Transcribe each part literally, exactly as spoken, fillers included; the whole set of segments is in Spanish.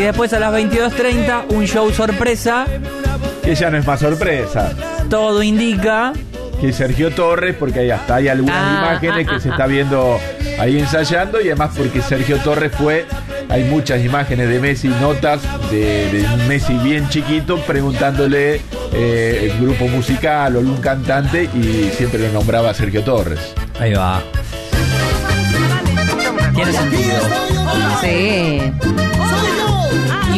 después a las veintidós treinta un show sorpresa. Que ya no es más sorpresa. Todo indica que Sergio Torres, porque ahí hasta hay algunas ah, imágenes ah, que ah, se ah. está viendo ahí ensayando, y además porque Sergio Torres fue, hay muchas imágenes de Messi, notas de, de Messi bien chiquito, preguntándole eh, el grupo musical o un cantante, y siempre lo nombraba a Sergio Torres. Ahí va. Tiene sentido. Sí. Y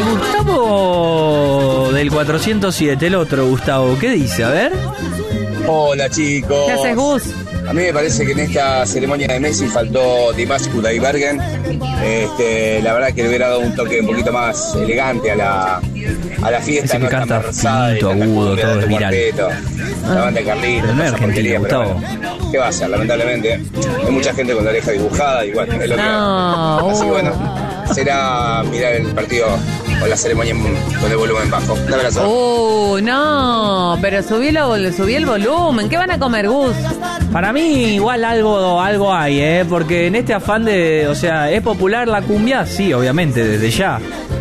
Gustavo del cuatrocientos siete, el otro Gustavo, ¿qué dice? A ver. Hola chicos. ¿Qué haces, Gus? A mí me parece que en esta ceremonia de Messi faltó Dimash Kudaibergen. Este, la verdad que le hubiera dado un toque un poquito más elegante a la, a la fiesta. Ese que no canta tan rosada y finito, tanta agudo, cumbia, todo es tanto viral. cuarteto. La banda de Carlitos, Pero no es esa Argentina, porquería, pero Gustavo. bueno, ¿qué va a ser? Lamentablemente hay mucha gente con la oreja dibujada y bueno, es lo que No, hay. Así que uh. bueno, será mirar el partido o la ceremonia con el volumen bajo. Un abrazo. Uh, no, pero subí, lo, subí el volumen. ¿Qué van a comer, Gus? Para mí igual algo algo hay, ¿eh? Porque en este afán de, o sea, ¿es popular la cumbia? Sí, obviamente, desde ya.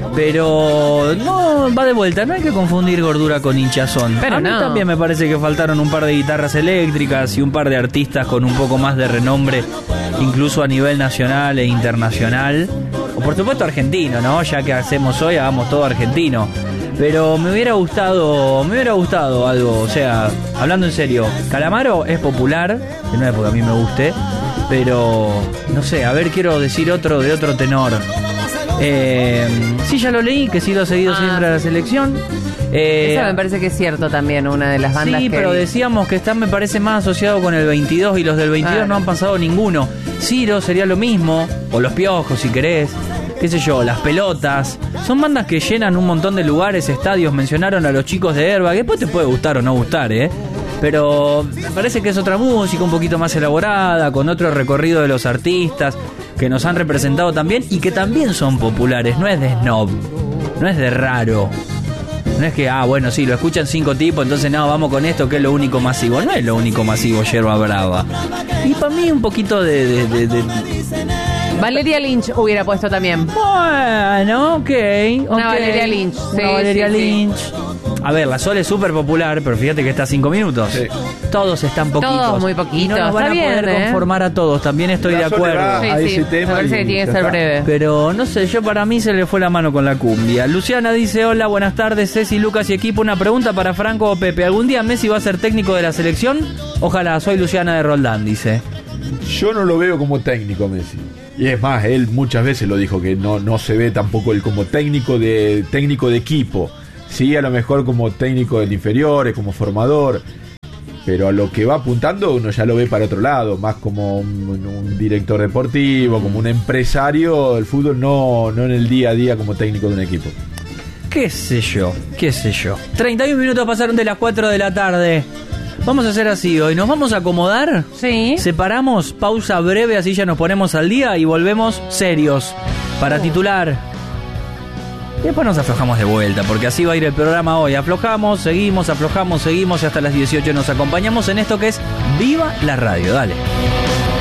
Pero no, va de vuelta, no hay que confundir gordura con hinchazón. Pero a mí no. también me parece que faltaron un par de guitarras eléctricas y un par de artistas con un poco más de renombre, incluso a nivel nacional e internacional. O por supuesto argentino, ¿no? Ya que hacemos hoy, hagamos todo argentino. Pero me hubiera gustado, me hubiera gustado algo, o sea, hablando en serio, Calamaro es popular, que no es porque a mí me guste, pero no sé, a ver, quiero decir otro de otro tenor. Eh, sí, ya lo leí, que sí lo ha seguido Ah. siempre a la selección. Eh, Eso me parece que es cierto también, una de las bandas sí, que... pero decíamos que está, me parece, más asociado con el veintidós, y los del veintidós Ah. no han pasado ninguno. Ciro sería lo mismo, o Los Piojos si querés, qué sé yo, Las Pelotas. Son bandas que llenan un montón de lugares, estadios. Mencionaron a los chicos de Airbag, después te puede gustar o no gustar, ¿eh? Pero me parece que es otra música un poquito más elaborada, con otro recorrido de los artistas que nos han representado también y que también son populares. No es de snob, no es de raro. No es que, ah, bueno, sí, lo escuchan cinco tipos, entonces no, vamos con esto que es lo único masivo. No es lo único masivo, Yerba Brava. Y para mí un poquito de... de, de, de... Valeria Lynch hubiera puesto también. Bueno, ok. Una ok. Valeria Lynch, sí, Una Valeria sí, sí. Lynch. A ver, la Sol es súper popular, pero fíjate que está a cinco minutos. Sí. Todos están poquitos. Todos muy poquitos. Y no nos van Está a bien, poder ¿eh? conformar a todos. También estoy La de Sol le acuerdo. va Sí, a sí, ese me tema parece y que tiene que ya ser está. breve. Pero no sé, yo para mí se le fue la mano con la cumbia. Luciana dice, hola, buenas tardes, Ceci, Lucas y equipo. Una pregunta para Franco o Pepe. ¿Algún día Messi va a ser técnico de la selección? Ojalá, soy Luciana de Roldán, dice. Yo no lo veo como técnico Messi. Y es más, él muchas veces lo dijo, que no, no se ve tampoco él como técnico de, técnico de equipo. Sí, a lo mejor como técnico de inferiores, como formador. Pero a lo que va apuntando uno ya lo ve para otro lado, más como un, un director deportivo, como un empresario del fútbol, no, no en el día a día como técnico de un equipo. ¿Qué sé yo? ¿Qué sé yo? treinta y un minutos pasaron de las cuatro de la tarde. Vamos a hacer así hoy. ¿Nos vamos a acomodar? Sí. Separamos, pausa breve, así ya nos ponemos al día y volvemos serios para titular. Y después nos aflojamos de vuelta, porque así va a ir el programa hoy. Aflojamos, seguimos, aflojamos, seguimos y hasta las dieciocho nos acompañamos en esto que es Viva la Radio. Dale.